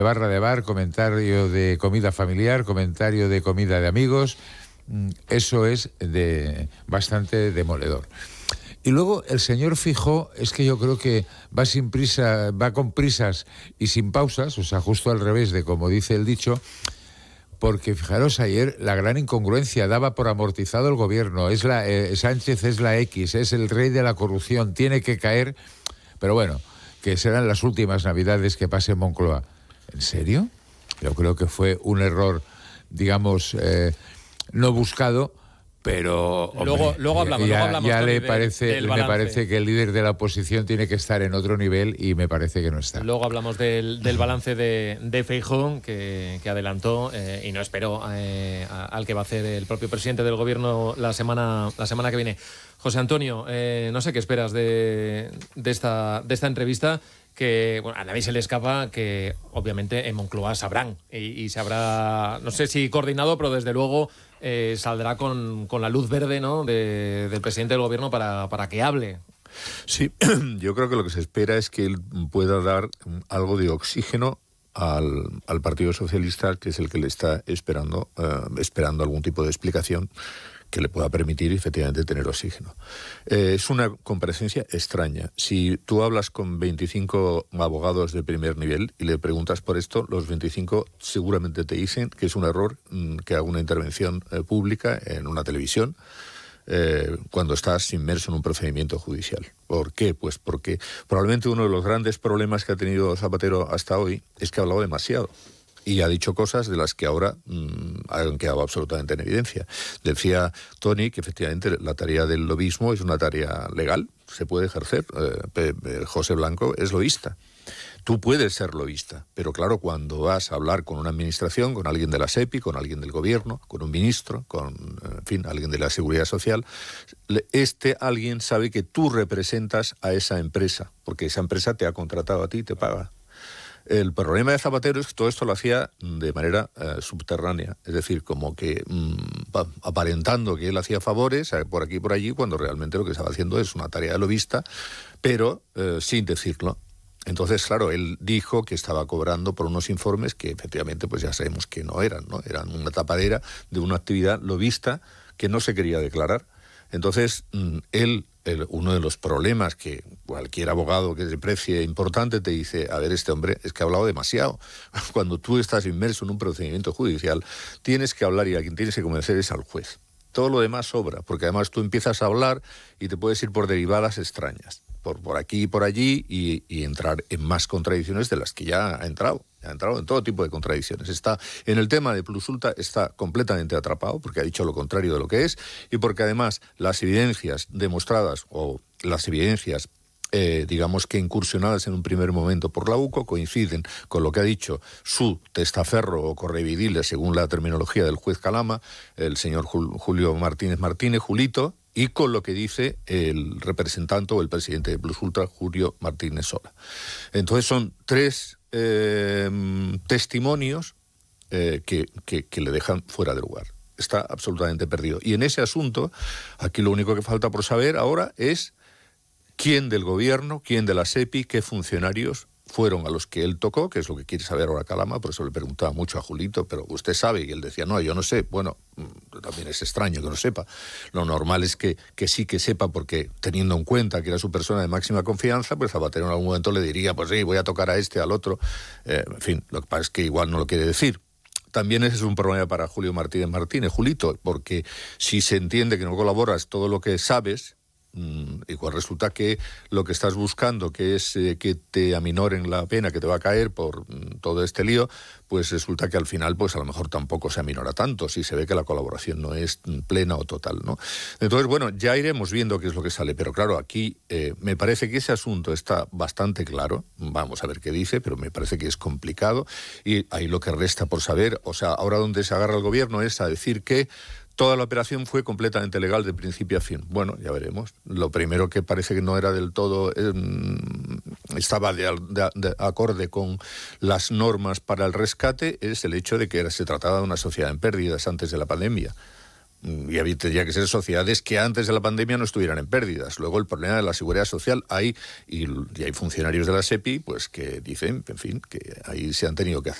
barra de bar, comentario de comida familiar, comentario de comida de amigos. Eso es bastante demoledor. Y luego el señor Feijóo es que yo creo que va sin prisa, va con prisas y sin pausas, o sea, justo al revés de como dice el dicho, porque fijaros ayer la gran incongruencia, daba por amortizado el gobierno, Sánchez es la X, es el rey de la corrupción, tiene que caer, pero bueno, que serán las últimas navidades que pase en Moncloa. ¿En serio? Yo creo que fue un error, digamos, no buscado, pero hombre, luego hablamos. Ya me parece que el líder de la oposición tiene que estar en otro nivel y me parece que no está. Luego hablamos del balance de Feijóo que adelantó y no esperó al que va a hacer el propio presidente del gobierno la semana que viene. José Antonio, no sé qué esperas de esta entrevista, que bueno, a nadie se le escapa que obviamente en Moncloa sabrán y se habrá, no sé si coordinado, pero desde luego saldrá con la luz verde, ¿no?, del presidente del gobierno para que hable. Sí, yo creo que lo que se espera es que él pueda dar algo de oxígeno al Partido Socialista, que es el que le está esperando algún tipo de explicación que le pueda permitir efectivamente tener oxígeno. Es una comparecencia extraña. Si tú hablas con 25 abogados de primer nivel y le preguntas por esto, los 25 seguramente te dicen que es un error que haga una intervención pública en una televisión cuando estás inmerso en un procedimiento judicial. ¿Por qué? Pues porque probablemente uno de los grandes problemas que ha tenido Zapatero hasta hoy es que ha hablado demasiado. Y ha dicho cosas de las que ahora han quedado absolutamente en evidencia. Decía Tony que efectivamente la tarea del lobismo es una tarea legal, se puede ejercer. José Blanco es lobista. Tú puedes ser lobista, pero claro, cuando vas a hablar con una administración, con alguien de la SEPI, con alguien del gobierno, con un ministro, en fin, alguien de la Seguridad Social, alguien sabe que tú representas a esa empresa, porque esa empresa te ha contratado a ti y te paga. El problema de Zapatero es que todo esto lo hacía de manera subterránea, es decir, como que aparentando que él hacía favores por aquí y por allí, cuando realmente lo que estaba haciendo es una tarea de lobista, pero sin decirlo. Entonces, claro, él dijo que estaba cobrando por unos informes que efectivamente pues ya sabemos que no eran una tapadera de una actividad lobista que no se quería declarar. Entonces, uno de los problemas que cualquier abogado que se precie importante te dice, a ver, este hombre es que ha hablado demasiado. Cuando tú estás inmerso en un procedimiento judicial, tienes que hablar y a quien tienes que convencer es al juez. Todo lo demás sobra, porque además tú empiezas a hablar y te puedes ir por derivadas extrañas, por aquí y por allí, y entrar en más contradicciones de las que ya ha entrado. Ha entrado en todo tipo de contradicciones. En el tema de Plusulta está completamente atrapado porque ha dicho lo contrario de lo que es y porque además las evidencias demostradas o las evidencias digamos que incursionadas en un primer momento por la UCO coinciden con lo que ha dicho su testaferro o correveidile, según la terminología del juez Calama, el señor Julio Martínez, Julito, y con lo que dice el representante o el presidente de Plusultra, Julio Martínez Sola. Entonces son tres testimonios que le dejan fuera de lugar. Está absolutamente perdido. Y en ese asunto, aquí lo único que falta por saber ahora es quién del gobierno, quién de la SEPI, qué funcionarios fueron a los que él tocó, que es lo que quiere saber ahora Calama, por eso le preguntaba mucho a Julito, pero usted sabe, y él decía, no, yo no sé. Bueno, también es extraño que no sepa. Lo normal es que sí que sepa, porque teniendo en cuenta que era su persona de máxima confianza, pues Zapatero en algún momento le diría, pues sí, voy a tocar a este, al otro. En fin, lo que pasa es que igual no lo quiere decir. También ese es un problema para Julio Martínez, Julito, porque si se entiende que no colaboras todo lo que sabes, igual resulta que lo que estás buscando, que es que te aminoren la pena que te va a caer por todo este lío, pues resulta que al final pues a lo mejor tampoco se aminora tanto si se ve que la colaboración no es plena o total, ¿no? Entonces, bueno, ya iremos viendo qué es lo que sale, pero claro, aquí me parece que ese asunto está bastante claro, vamos a ver qué dice, pero me parece que es complicado y ahí lo que resta por saber, o sea, ahora donde se agarra el gobierno es a decir que toda la operación fue completamente legal de principio a fin. Bueno, ya veremos. Lo primero que parece que no era del todo, estaba de acorde con las normas para el rescate, es el hecho de que se trataba de una sociedad en pérdidas antes de la pandemia. Y tendría que ser sociedades que antes de la pandemia no estuvieran en pérdidas. Luego el problema de la seguridad social y hay funcionarios de la SEPI pues que dicen, en fin, que ahí se han tenido que hacer